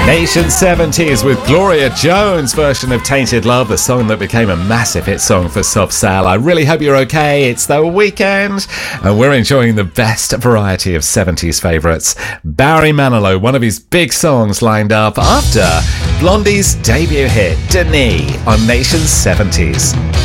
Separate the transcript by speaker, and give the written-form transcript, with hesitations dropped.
Speaker 1: Nation 70s with Gloria Jones' version of Tainted Love, the song that became a massive hit song for Soft Cell. I really hope you're okay. It's the weekend and we're enjoying the best variety of 70s favourites. Barry Manilow, one of his big songs lined up after Blondie's debut hit, Denis, on Nation 70s.